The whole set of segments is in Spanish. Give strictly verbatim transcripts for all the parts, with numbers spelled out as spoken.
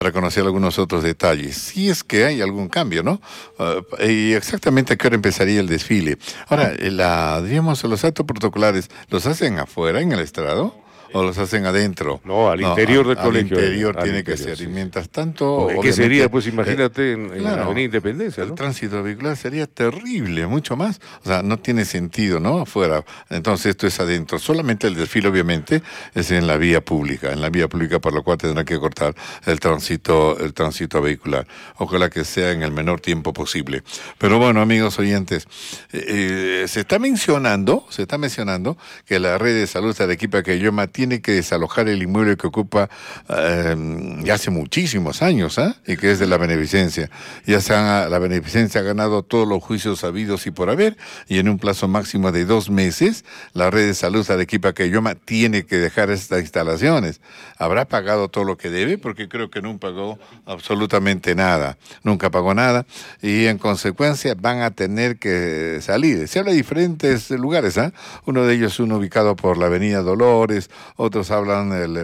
para conocer algunos otros detalles, si es que hay algún cambio, ¿no? Uh, y exactamente a qué hora empezaría el desfile. Ahora, eh, la, diríamos, los actos protocolares, ¿los hacen afuera, en el estrado? ¿O los hacen adentro? No, al No, interior al, del al colegio. interior Al tiene interior, que ser. sí, Y sí. mientras tanto, Porque, ¿qué obviamente, sería? Pues eh, imagínate en, en la claro, Avenida Independencia, el ¿no? tránsito vehicular sería terrible, mucho más. O sea, no tiene sentido, ¿no? Afuera. Entonces, esto es adentro. Solamente el desfile, obviamente, es en la vía pública. En la vía pública, por lo cual tendrá que cortar el tránsito, el tránsito vehicular. Ojalá que sea en el menor tiempo posible. Pero bueno, amigos oyentes, eh, eh, se está mencionando, se está mencionando que la red de salud de Arequipa Caylloma tiene que desalojar el inmueble que ocupa eh, ya hace muchísimos años, ¿ah? ¿eh? Y que es de la beneficencia. Ya se han, la beneficencia ha ganado todos los juicios habidos y por haber, y en un plazo máximo de dos meses, la red de salud de Arequipa Caylloma tiene que dejar estas instalaciones. ¿Habrá pagado todo lo que debe? Porque creo que no pagó absolutamente nada. Nunca pagó nada, y en consecuencia van a tener que salir. Se habla de diferentes lugares, ¿ah? ¿eh? Uno de ellos es uno ubicado por la avenida Dolores, otros hablan el,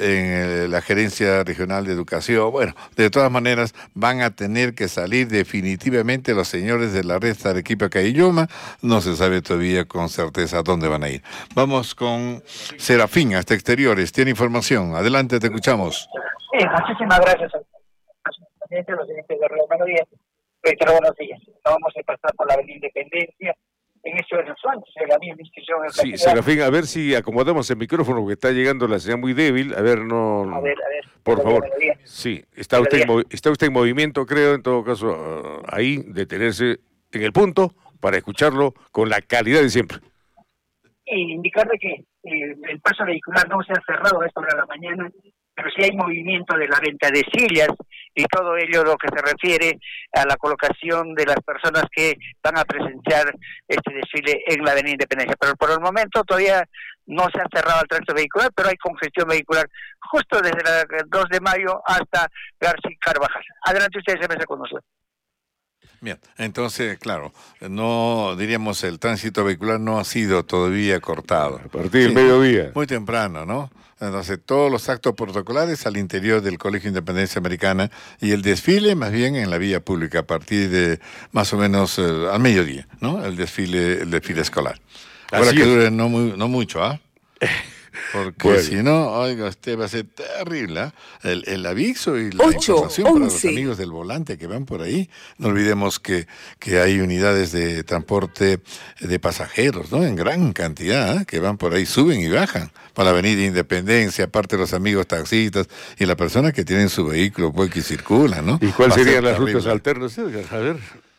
en la Gerencia Regional de Educación. Bueno, de todas maneras van a tener que salir definitivamente los señores de la red de Arequipa Caylloma. No se sabe todavía con certeza dónde van a ir. Vamos con Serafín hasta exteriores. Tiene información. Adelante, te escuchamos. Sí, muchísimas gracias a los oyentes, los oyentes de Radio Melodía. Reitero, buenos días. Vamos a pasar por la Avenida Independencia. En eso de los años, de la misma institución. Sí, Serafín, a ver si acomodamos el micrófono, porque está llegando la señal muy débil. A ver, no... A ver, a ver. Por favor. Sí, está usted, en, está usted en movimiento, creo, en todo caso, uh, ahí, detenerse en el punto para escucharlo con la calidad de siempre. Y indicarle que eh, el paso vehicular no se ha cerrado a esta hora de la mañana, pero sí hay movimiento de la venta de sillas y todo ello lo que se refiere a la colocación de las personas que van a presenciar este desfile en la Avenida Independencia. Pero por el momento todavía no se ha cerrado el tránsito vehicular, pero hay congestión vehicular justo desde el dos de mayo hasta García Carvajal. Adelante ustedes, se me con nosotros. Bien, entonces, claro, no diríamos el tránsito vehicular no ha sido todavía cortado. A partir del sí, mediodía. Muy temprano, ¿no? Entonces, todos los actos protocolares al interior del Colegio Independencia Americana y el desfile más bien en la vía pública a partir de más o menos eh, al mediodía, ¿no? El desfile, el desfile escolar. Ahora que dure no, muy, no mucho, ¿ah? ¿eh? Porque bueno, si no, oiga, usted va a ser terrible, ¿eh? el, el aviso y la ocho, información once. Para los amigos del volante que van por ahí. No olvidemos que, que hay unidades de transporte de pasajeros, ¿no? En gran cantidad, ¿eh? Que van por ahí, suben y bajan para la Avenida Independencia, aparte de los amigos taxistas y las personas que tienen su vehículo, pues, que circulan, ¿no? ¿Y cuáles serían las rutas alternas? A ver.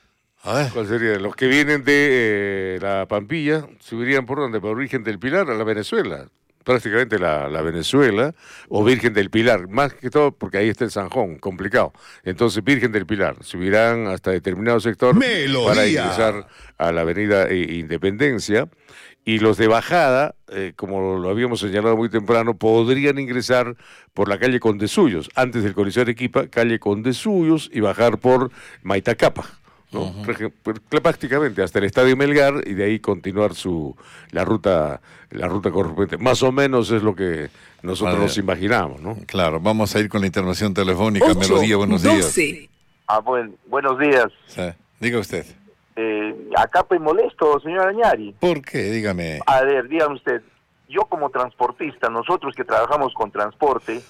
A ver. ¿Cuál sería? Los que vienen de eh, la Pampilla subirían por dónde? Por Virgen del Pilar a la Venezuela. Prácticamente la, la Venezuela o Virgen del Pilar, más que todo porque ahí está el Sanjón, complicado. Entonces Virgen del Pilar, subirán hasta determinado sector Melodía. Para ingresar a la avenida Independencia, y los de bajada, eh, como lo habíamos señalado muy temprano, podrían ingresar por la calle Condesuyos, antes del Coliseo de Arequipa, calle Condesuyos, y bajar por Maitacapa. ¿no? Uh-huh. Prácticamente hasta el Estadio Melgar y de ahí continuar su la ruta la ruta correspondiente. Más o menos es lo que nosotros vale. Nos imaginamos, ¿no? Claro, vamos a ir con la intervención telefónica. ocho, Melodía, buenos doce. Días. Ah, buen, buenos días. Sí. Diga usted. Eh, acá pues molesto, señor Añari. ¿Por qué? Dígame. A ver, dígame usted, yo como transportista, nosotros que trabajamos con transporte,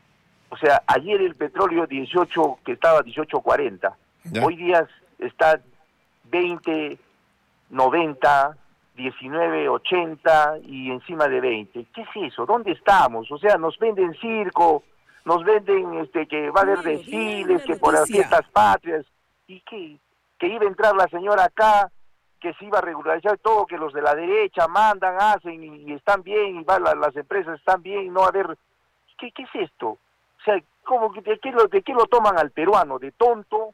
o sea, ayer el petróleo dieciocho, que estaba dieciocho cuarenta, hoy día está veinte noventa, diecinueve ochenta y encima de veinte. ¿Qué es eso? ¿Dónde estamos? O sea, nos venden circo, nos venden este que va a haber desfiles, que por las fiestas patrias, y que, que iba a entrar la señora acá, que se iba a regularizar todo, que los de la derecha mandan, hacen y, y están bien, y va, la, las empresas están bien, no va a haber... ¿Qué, qué es esto? O sea, ¿cómo, de, qué lo, ¿de qué lo toman al peruano? ¿De tonto?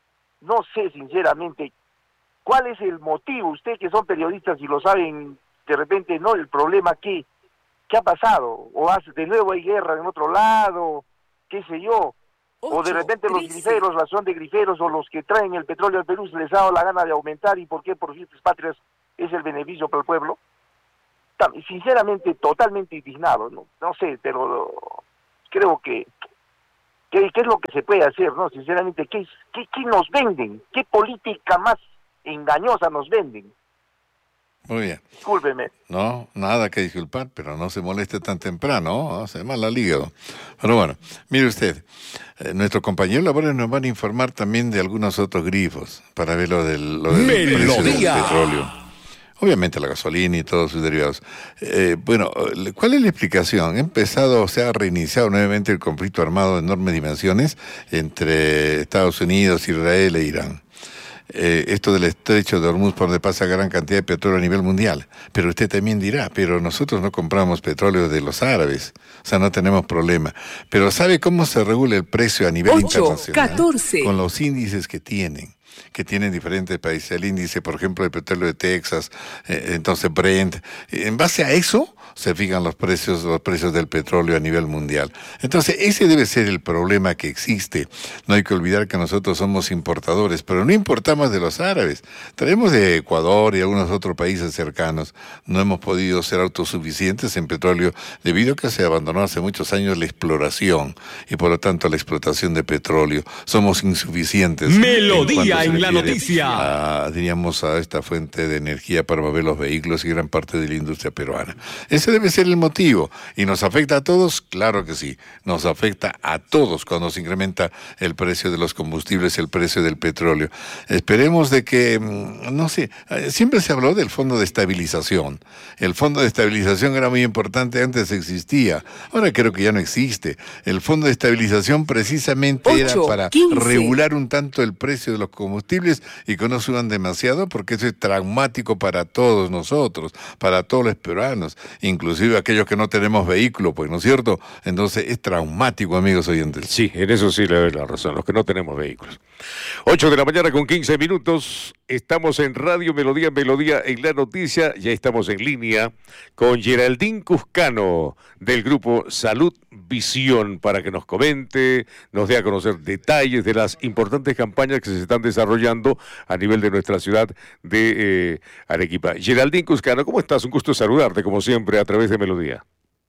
No sé, sinceramente, ¿cuál es el motivo? Ustedes que son periodistas y lo saben, de repente, ¿no? El problema, ¿qué? ¿Qué ha pasado? ¿O hace, de nuevo hay guerra en otro lado? ¿Qué sé yo? O de repente los griferos, la zona de griferos, o los que traen el petróleo al Perú, se les ha dado la gana de aumentar, ¿y por qué? Por fiestas patrias es el beneficio para el pueblo. Sinceramente, totalmente indignado, ¿no? No sé, pero creo que ¿Qué, qué es lo que se puede hacer, no? Sinceramente, ¿qué, qué, qué nos venden? ¿Qué política más engañosa nos venden? Muy bien. Discúlpeme. No, nada que disculpar, pero no se moleste tan temprano, ¿no? Se mal al hígado. Pero bueno, mire usted, eh, nuestros compañeros laborales nos van a informar también de algunos otros grifos para ver lo del, lo del precio del petróleo. Obviamente la gasolina y todos sus derivados. Eh, bueno, ¿cuál es la explicación? Ha empezado, se ha reiniciado nuevamente el conflicto armado de enormes dimensiones entre Estados Unidos, Israel e Irán. Eh, esto del estrecho de Hormuz, por donde pasa gran cantidad de petróleo a nivel mundial. Pero usted también dirá, pero nosotros no compramos petróleo de los árabes, o sea, no tenemos problema. Pero ¿sabe cómo se regula el precio a nivel ocho, internacional? catorce Con los índices que tienen. que tienen diferentes países, el índice, por ejemplo, del petróleo de Texas, eh, entonces Brent, en base a eso se fijan los precios, los precios del petróleo a nivel mundial. Entonces, ese debe ser el problema que existe. No hay que olvidar que nosotros somos importadores, pero no importamos de los árabes, traemos de Ecuador y algunos otros países cercanos. No hemos podido ser autosuficientes en petróleo debido a que se abandonó hace muchos años la exploración y por lo tanto la explotación de petróleo. Somos insuficientes. Melodía en la noticia. A, diríamos, a esta fuente de energía para mover los vehículos y gran parte de la industria peruana. Ese debe ser el motivo. ¿Y nos afecta a todos? Claro que sí. Nos afecta a todos cuando se incrementa el precio de los combustibles, el precio del petróleo. Esperemos de que, no sé, siempre se habló del fondo de estabilización. El fondo de estabilización era muy importante, antes existía. Ahora creo que ya no existe. El fondo de estabilización precisamente ocho, era para quince regular un tanto el precio de los combustibles y que no suban demasiado, porque eso es traumático para todos nosotros, para todos los peruanos, inclusive aquellos que no tenemos vehículo, pues, ¿no es cierto? Entonces es traumático, amigos oyentes. Sí, en eso sí le doy la razón, los que no tenemos vehículos. ocho de la mañana con quince minutos, estamos en Radio Melodía, Melodía en la noticia, ya estamos en línea con Geraldine Cuscano del grupo Salud Visión para que nos comente, nos dé a conocer detalles de las importantes campañas que se están desarrollando a nivel de nuestra ciudad de eh, Arequipa. Geraldine Cuscano, ¿cómo estás? Un gusto saludarte como siempre a través de Melodía.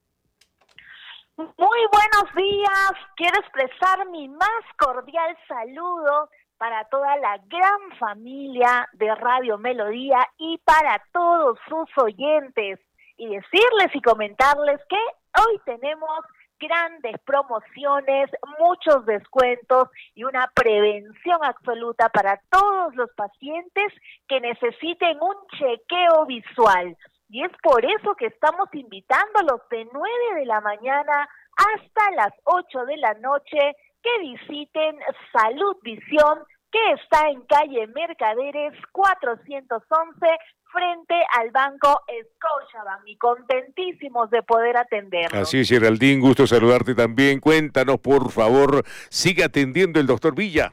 Muy buenos días, quiero expresar mi más cordial saludo para toda la gran familia de Radio Melodía y para todos sus oyentes y decirles y comentarles que hoy tenemos grandes promociones, muchos descuentos y una prevención absoluta para todos los pacientes que necesiten un chequeo visual. Y es por eso que estamos invitándolos de nueve de la mañana hasta las ocho de la noche que visiten Salud Visión, que está en calle Mercaderes cuatrocientos once, frente al Banco Scotiabank, y contentísimos de poder atenderlos. Así es, Geraldine, gusto saludarte también. Cuéntanos, por favor, ¿sigue atendiendo el doctor Villa?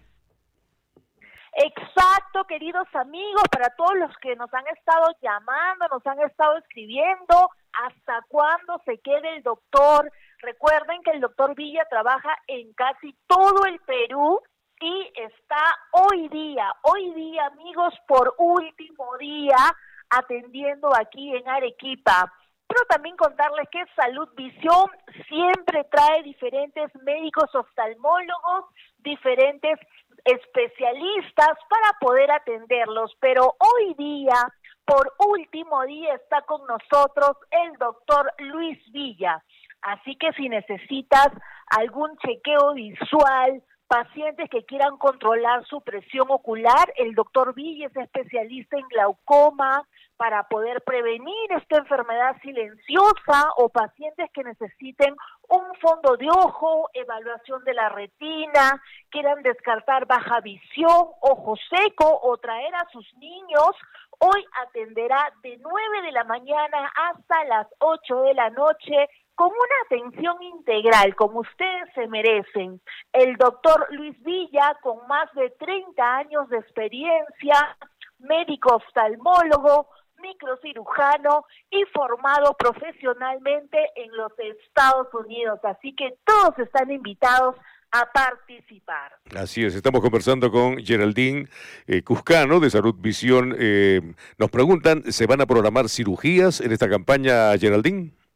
Exacto, queridos amigos, para todos los que nos han estado llamando, nos han estado escribiendo, ¿hasta cuándo se quede el doctor? Recuerden que el doctor Villa trabaja en casi todo el Perú y está hoy día, hoy día, amigos, por último día, atendiendo aquí en Arequipa. Pero también contarles que Salud Visión siempre trae diferentes médicos oftalmólogos, diferentes especialistas para poder atenderlos, pero hoy día, por último día, está con nosotros el doctor Luis Villa. Así que si necesitas algún chequeo visual, pacientes que quieran controlar su presión ocular, el doctor Villa es especialista en glaucoma para poder prevenir esta enfermedad silenciosa, o pacientes que necesiten un fondo de ojo, evaluación de la retina, quieran descartar baja visión, ojo seco o traer a sus niños. Hoy atenderá de nueve de la mañana hasta las ocho de la noche con una atención integral, como ustedes se merecen. El doctor Luis Villa, con más de treinta años de experiencia, médico oftalmólogo, microcirujano y formado profesionalmente en los Estados Unidos. Así que todos están invitados a participar. Así es, estamos conversando con Geraldine eh, Cuscano de Salud Visión. Eh, nos preguntan, ¿se van a programar cirugías en esta campaña, Geraldine?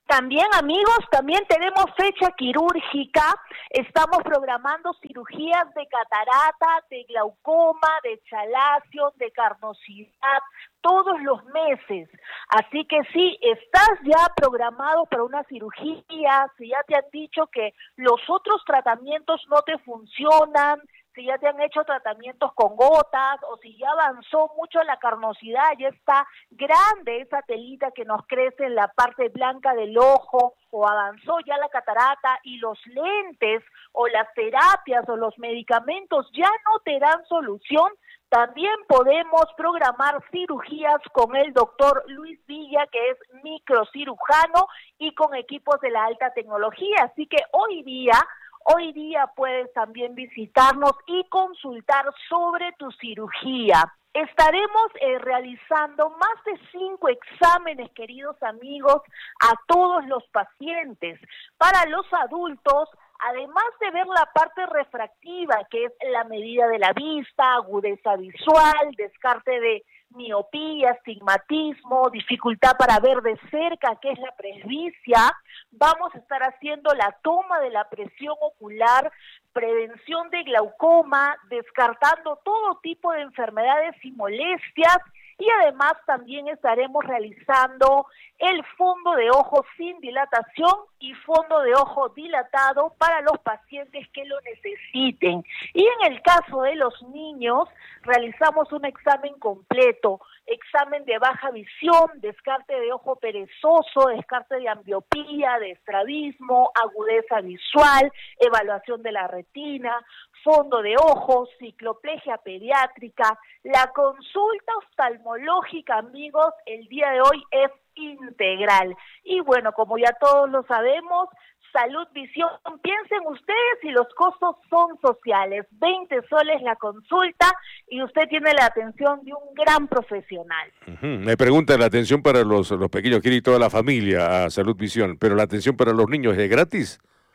También, amigos, también tenemos fecha quirúrgica. Estamos programando cirugías de catarata, de glaucoma, de chalación, de carnosidad, todos los meses. Así que si estás ya programado para una cirugía, si ya te han dicho que los otros tratamientos no te funcionan, si ya te han hecho tratamientos con gotas o si ya avanzó mucho la carnosidad, ya está grande esa telita que nos crece en la parte blanca del ojo, o avanzó ya la catarata y los lentes o las terapias o los medicamentos ya no te dan solución, también podemos programar cirugías con el doctor Luis Villa, que es microcirujano y con equipos de la alta tecnología. Así que hoy día... Hoy día puedes también visitarnos y consultar sobre tu cirugía. Estaremos eh, realizando más de cinco exámenes, queridos amigos, a todos los pacientes. Para los adultos, además de ver la parte refractiva, que es la medida de la vista, agudeza visual, descarte de miopía, astigmatismo, dificultad para ver de cerca, que es la presbicia, vamos a estar haciendo la toma de la presión ocular, prevención de glaucoma, descartando todo tipo de enfermedades y molestias, y además también estaremos realizando el fondo de ojo sin dilatación y fondo de ojo dilatado para los pacientes que lo necesiten. Y en el caso de los niños, realizamos un examen completo, examen de baja visión, descarte de ojo perezoso, descarte de ambliopía, de estrabismo, agudeza visual, evaluación de la retina, fondo de ojo, cicloplegia pediátrica. La consulta oftalmológica, amigos, el día de hoy es integral. Y bueno, como ya todos lo sabemos, Salud Visión, piensen ustedes si los costos son sociales, veinte soles la consulta y usted tiene la atención de un gran profesional. Uh-huh. Me pregunta la atención para los, los pequeños, quiere ir toda la familia a Salud Visión, pero la atención para los niños es gratis.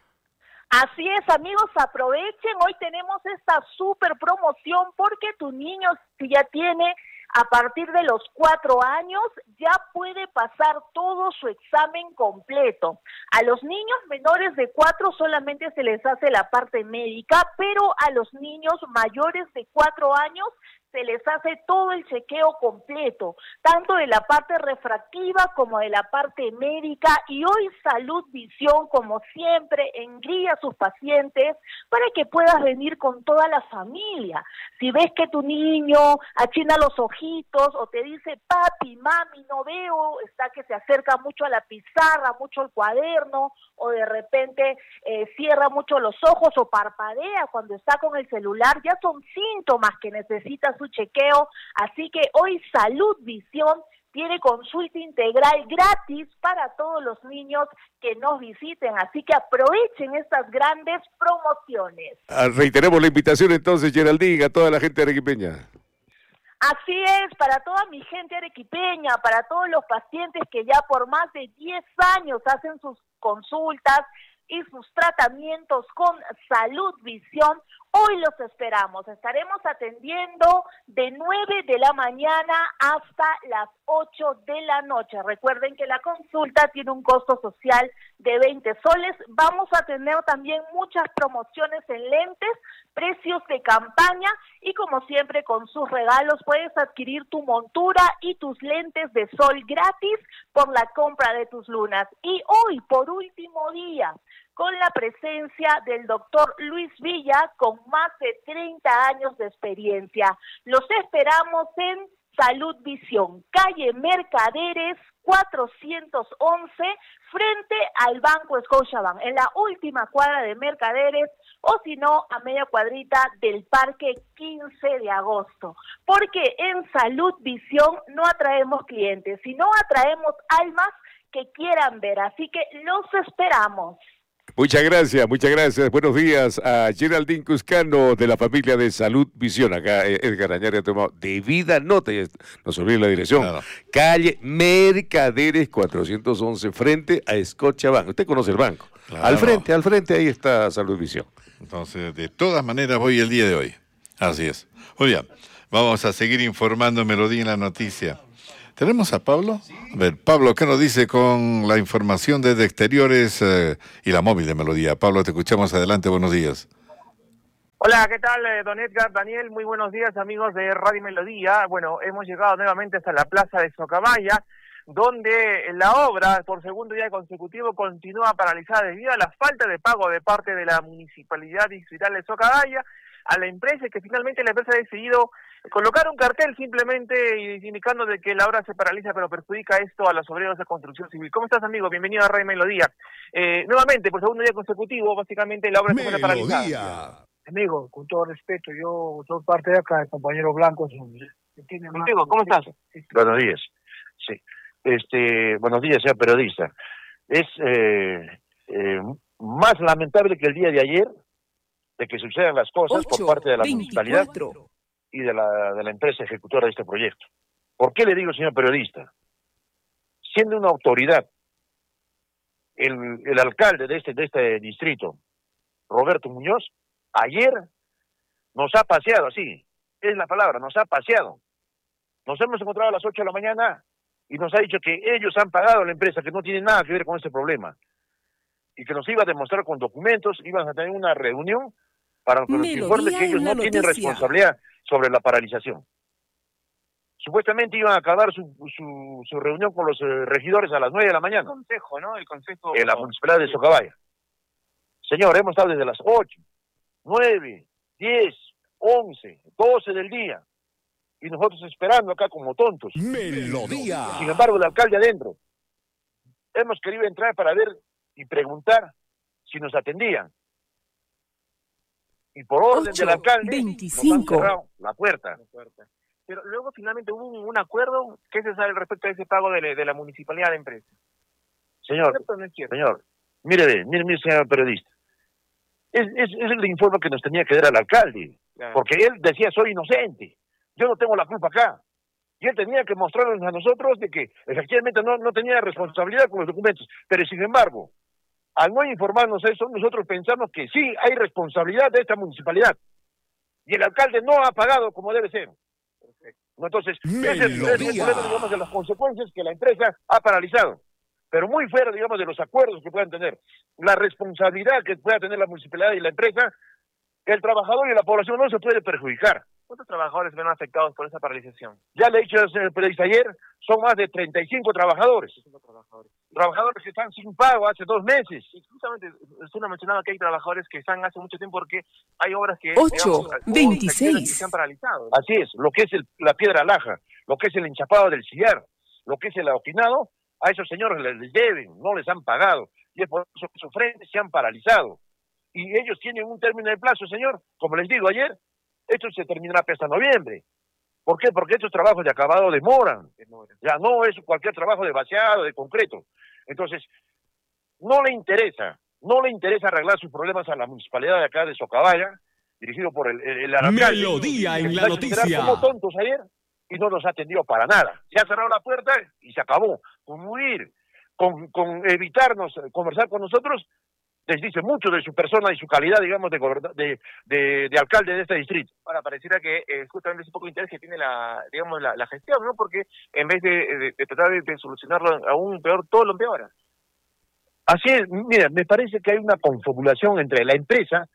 Así es, amigos, aprovechen, hoy tenemos esta super promoción porque tu niño, si ya tiene a partir de los cuatro años, ya puede pasar todo su examen completo. A los niños menores de cuatro solamente se les hace la parte médica, pero a los niños mayores de cuatro años se les hace todo el chequeo completo, tanto de la parte refractiva como de la parte médica, y hoy Salud Visión, como siempre, engría a sus pacientes para que puedas venir con toda la familia. Si ves que tu niño achina los ojitos o te dice, papi, mami, no veo, está que se acerca mucho a la pizarra, mucho al cuaderno, o de repente eh, cierra mucho los ojos o parpadea cuando está con el celular, ya son síntomas que necesita su chequeo. Así que hoy Salud Visión tiene consulta integral gratis para todos los niños que nos visiten, así que aprovechen estas grandes promociones. Ah, reiteremos la invitación entonces, Geraldine, a toda la gente arequipeña. Así es, para toda mi gente arequipeña, para todos los pacientes que ya por más de diez años hacen sus consultas y sus tratamientos con Salud Visión, hoy los esperamos. Estaremos atendiendo de nueve de la mañana hasta las ocho de la noche. Recuerden que la consulta tiene un costo social de veinte soles. Vamos a tener también muchas promociones en lentes, precios de campaña, y como siempre con sus regalos puedes adquirir tu montura y tus lentes de sol gratis por la compra de tus lunas. Y hoy, por último día, con la presencia del doctor Luis Villa, con más de treinta años de experiencia. Los esperamos en Salud Visión, calle Mercaderes cuatrocientos once, frente al Banco Scotiabank, en la última cuadra de Mercaderes, o si no, a media cuadrita del Parque quince de agosto. Porque en Salud Visión no atraemos clientes, sino atraemos almas que quieran ver, así que los esperamos. Muchas gracias, muchas gracias. Buenos días a Geraldine Cuscano de la familia de Salud Visión. Acá Edgar Añari ha tomado debida nota, no se olvide la dirección. Claro. Calle Mercaderes cuatrocientos once, frente a Scotiabank. Usted conoce el banco. Claro. Al frente, al frente, ahí está Salud Visión. Entonces, de todas maneras, voy el día de hoy. Así es. Muy bien, vamos a seguir informando Melodía en la noticia. ¿Tenemos a Pablo? A ver, Pablo, ¿qué nos dice con la información desde exteriores eh, y la móvil de Melodía? Pablo, te escuchamos adelante, buenos días. Hola, ¿qué tal, eh, don Edgar, Daniel? Muy buenos días, amigos de Radio Melodía. Bueno, hemos llegado nuevamente hasta la plaza de Socabaya, donde la obra, por segundo día consecutivo, continúa paralizada debido a la falta de pago de parte de la Municipalidad Distrital de Socabaya a la empresa, que finalmente la empresa ha decidido colocar un cartel simplemente indicando de que la obra se paraliza, pero perjudica esto a los obreros de construcción civil. ¿Cómo estás, amigo? Bienvenido a Radio Melodía. Eh, nuevamente, por segundo día consecutivo, básicamente la obra se encuentra paralizada. Amigo, con todo respeto, yo soy parte de acá, el compañero Blanco. Amigo, ¿cómo estás? Buenos días. Sí. Este, buenos días, señor periodista. Es eh, eh, más lamentable que el día de ayer de que sucedan las cosas ocho, por parte de la municipalidad y de la, de la empresa ejecutora de este proyecto. ¿Por qué le digo, señor periodista? Siendo una autoridad, el, el alcalde de este, de este distrito, Roberto Muñoz, ayer nos ha paseado así, es la palabra, nos ha paseado. Nos hemos encontrado a las ocho de la mañana y nos ha dicho que ellos han pagado a la empresa, que no tiene nada que ver con este problema. Y que nos iba a demostrar con documentos, iban a tener una reunión para que nos informe que ellos no noticia. tienen responsabilidad sobre la paralización. Supuestamente iban a acabar su, su, su reunión con los eh, regidores a las nueve de la mañana. El consejo, ¿no? El consejo... En la municipalidad de Socabaya. Señor, hemos estado desde las ocho, nueve, diez, once, doce del día. Y nosotros esperando acá como tontos. Melodía. Sin embargo, el alcalde adentro. Hemos querido entrar para ver y preguntar si nos atendían. Y por orden ocho, del alcalde veinticinco. nos han cerrado la puerta. Pero luego finalmente hubo un, un acuerdo. ¿Qué se sabe respecto a ese pago de, de la municipalidad de empresa? Señor, ¿cierto, no es cierto? señor, mire, mire, mire, señor periodista. Es, es, es el informe que nos tenía que dar al alcalde. Claro. Porque él decía, soy inocente. Yo no tengo la culpa acá. Y él tenía que mostrarnos a nosotros de que efectivamente no, no tenía responsabilidad con los documentos. Pero sin embargo, al no informarnos eso, nosotros pensamos que sí hay responsabilidad de esta municipalidad. Y el alcalde no ha pagado como debe ser. Perfecto. Entonces, ese es el problema, digamos, de las consecuencias que la empresa ha paralizado. Pero muy fuera, digamos, de los acuerdos que puedan tener. La responsabilidad que pueda tener la municipalidad y la empresa, el trabajador y la población no se puede perjudicar. ¿Cuántos trabajadores se ven afectados por esa paralización? Ya le he dicho al periodista ayer, son más de treinta y cinco trabajadores. trabajadores. Trabajadores que están sin pago hace dos meses. Y justamente usted nos mencionaba que hay trabajadores que están hace mucho tiempo porque hay obras que... ocho, veintiséis. Que se han paralizado. Así es, lo que es el, la piedra laja, lo que es el enchapado del sillar, lo que es el adoquinado, a esos señores les deben, no les han pagado. Y es por eso que sus frentes se han paralizado. Y ellos tienen un término de plazo, señor, como les digo ayer, esto se terminará hasta noviembre. ¿Por qué? Porque estos trabajos de acabado demoran. Ya no es cualquier trabajo de vaciado, de concreto. Entonces, no le interesa, no le interesa arreglar sus problemas a la municipalidad de acá de Socabaya, dirigido por el, el, el alcalde. Melodía en la noticia. Como tontos ayer y no nos ha atendido para nada. Se ha cerrado la puerta y se acabó. Con huir, con, con evitarnos conversar con nosotros, les dice mucho de su persona y su calidad, digamos, de, de, de, de alcalde de este distrito. Ahora, pareciera que eh, justamente es un poco de interés que tiene la, digamos, la, la gestión, ¿no? Porque en vez de, de, de tratar de, de solucionarlo aún peor, todo lo empeora. Así es, mira, me parece que hay una confabulación entre la empresa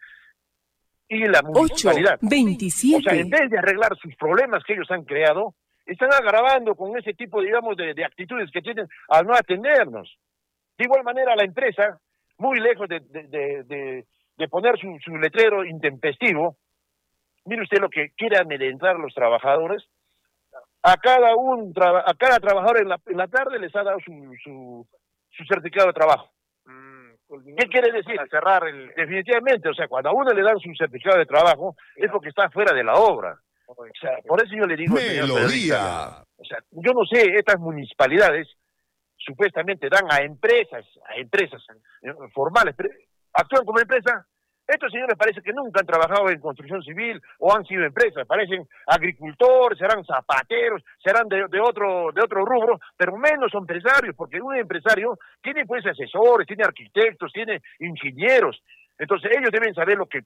y la municipalidad. ocho, veintisiete. O sea, en vez de arreglar sus problemas que ellos han creado, están agravando con ese tipo, digamos, de, de actitudes que tienen al no atendernos. De igual manera, la empresa, muy lejos de, de, de, de, de poner su, su letrero intempestivo, mire usted lo que quiere amedrentar a los trabajadores, a cada un a cada trabajador en la, en la tarde les ha dado su, su, su certificado de trabajo. Mm, ¿Qué quiere decir? Cerrar el... Definitivamente, o sea, cuando a uno le dan su certificado de trabajo, sí, es porque está fuera de la obra. O sea, por eso yo le digo... Melodía. O sea, yo no sé, estas municipalidades supuestamente dan a empresas, a empresas formales, actúan como empresa. Estos señores parece que nunca han trabajado en construcción civil o han sido empresas, parecen agricultores, serán zapateros, serán de, de otro de otro rubro, pero menos empresarios, porque un empresario tiene pues asesores, tiene arquitectos, tiene ingenieros. Entonces ellos deben saber lo que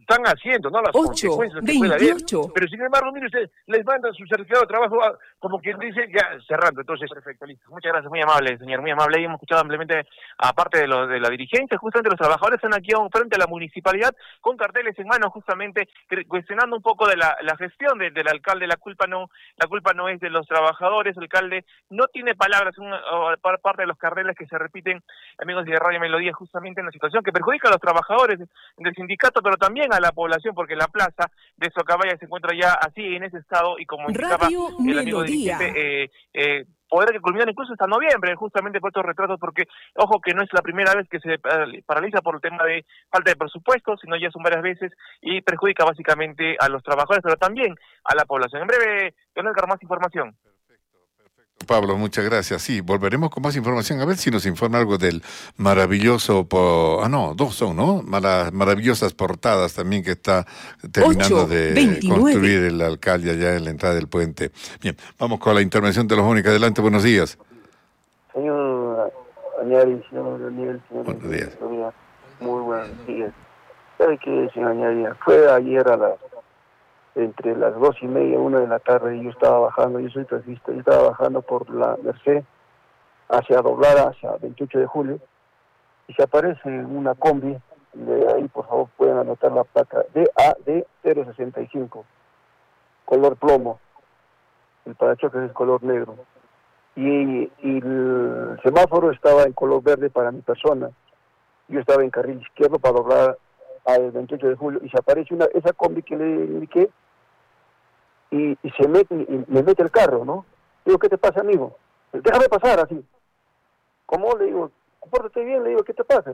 están haciendo, no las consecuencias que pueda haber. Pero sin embargo, mire usted, les mandan su certificado de trabajo a, como quien dice, ya cerrando. Entonces, perfecto, listo. Muchas gracias, muy amable, señor, muy amable. Y hemos escuchado ampliamente, aparte de lo de la dirigencia, justamente los trabajadores están aquí frente a la municipalidad con carteles en mano, justamente cuestionando un poco de la, la gestión de, del alcalde. La culpa no, la culpa no es de los trabajadores. El alcalde no tiene palabras, una, parte de los carteles que se repiten, amigos de Radio Melodía, justamente en la situación que perjudica a los trabajadores del sindicato, pero también a la población, porque la plaza de Socabaya se encuentra ya así en ese estado, y como indicaba el amigo dirigente, eh, eh, poder que culminar incluso hasta noviembre, justamente por estos retrasos, porque, ojo, que no es la primera vez que se paraliza por el tema de falta de presupuesto, sino ya son varias veces, y perjudica básicamente a los trabajadores, pero también a la población. En breve, don Edgar, más información. Pablo, muchas gracias. Sí, volveremos con más información, a ver si nos informa algo del maravilloso... Po... Ah, no, dos son, ¿no? Mara... Maravillosas portadas también que está terminando de veintinueve construir el alcalde allá en la entrada del puente. Bien, vamos con la intervención de Mónica. Adelante, buenos días. Señor Añari, señor Daniel, señor... Buenos días. Muy buenos días. ¿Sabe qué, señor Añari? Fue ayer a las... entre las dos y media, una de la tarde, y yo estaba bajando, yo soy taxista, yo estaba bajando por la Merced, hacia doblar, hacia veintiocho de julio, y se aparece una combi, de ahí por favor pueden anotar la placa, D A D cero sesenta y cinco, color plomo, el parachoques es color negro, y, y el semáforo estaba en color verde para mi persona, yo estaba en carril izquierdo para doblar al veintiocho de julio, y se aparece una esa combi que le indiqué, y, y se mete, y me mete el carro, ¿no? Digo, ¿qué te pasa, amigo? Déjame pasar, así. ¿Cómo? Le digo, compórtate bien, le digo, ¿qué te pasa?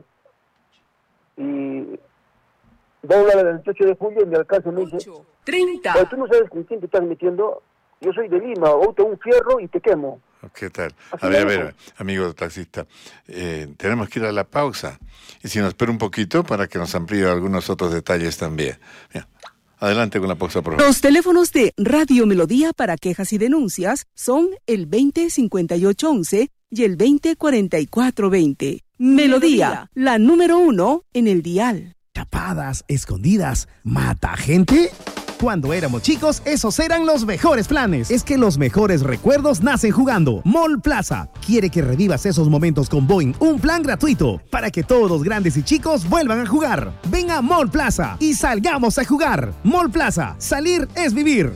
Y dobla el veintiocho de julio, y mi alcance me dice, treinta. Tú no sabes con quién te estás metiendo, yo soy de Lima, o te un fierro y te quemo. ¿Qué tal? A ver, a ver, amigo taxista, eh, tenemos que ir a la pausa. Y si nos espera un poquito para que nos amplíe algunos otros detalles también. Bien. Adelante con la pausa, por favor. Los teléfonos de Radio Melodía para quejas y denuncias son el veinte cincuenta y ocho once y el veinte cuarenta y cuatro veinte. Melodía, la número uno en el dial. Tapadas, escondidas, mata gente. Cuando éramos chicos, esos eran los mejores planes. Es que los mejores recuerdos nacen jugando. Mall Plaza quiere que revivas esos momentos con Boeing. Un plan gratuito para que todos los grandes y chicos vuelvan a jugar. Ven a Mall Plaza y salgamos a jugar. Mall Plaza, salir es vivir.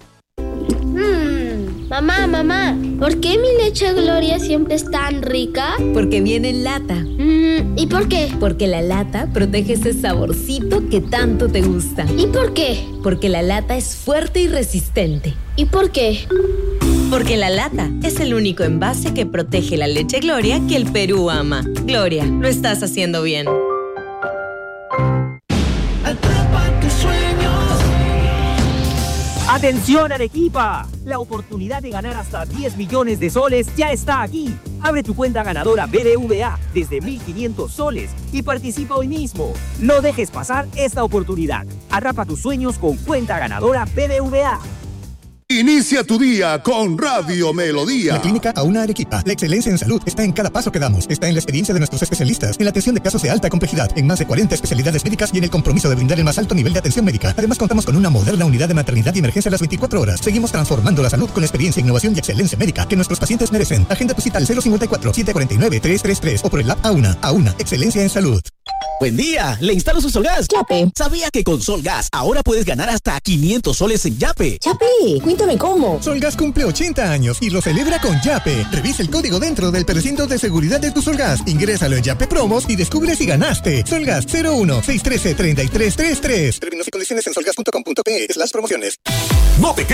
Mm, mamá, mamá, ¿por qué mi leche Gloria siempre es tan rica? Porque viene en lata. Mm, ¿Y por qué? Porque la lata protege ese saborcito que tanto te gusta. ¿Y por qué? Porque la lata es fuerte y resistente. ¿Y por qué? Porque la lata es el único envase que protege la leche Gloria que el Perú ama. Gloria, lo estás haciendo bien. Atrapa tus sueños. ¡Atención, Arequipa! La oportunidad de ganar hasta diez millones de soles ya está aquí. Abre tu cuenta ganadora B B V A desde mil quinientos soles y participa hoy mismo. No dejes pasar esta oportunidad. Atrapa tus sueños con cuenta ganadora B B V A. Inicia tu día con Radio Melodía. La Clínica Auna Arequipa. La excelencia en salud está en cada paso que damos. Está en la experiencia de nuestros especialistas, en la atención de casos de alta complejidad, en más de cuarenta especialidades médicas y en el compromiso de brindar el más alto nivel de atención médica. Además, contamos con una moderna unidad de maternidad y emergencia a las veinticuatro horas. Seguimos transformando la salud con experiencia, innovación y excelencia médica que nuestros pacientes merecen. Agenda tu cita al cero cincuenta y cuatro, setecientos cuarenta y nueve, trescientos treinta y tres o por el app Auna. Auna, excelencia en salud. Buen día, le instalo su Solgas. Yape. ¿Sabía que con Solgas ahora puedes ganar hasta quinientos soles en Yape? Yape, cuéntame cómo. Solgas cumple ochenta años y lo celebra con Yape. Revisa el código dentro del precinto de seguridad de tu Solgas. Ingrésalo en Yape Promos y descubre si ganaste. Solgas cero uno, seis uno tres, tres tres tres tres. Términos y condiciones en solgas punto com punto pe slash promociones. No te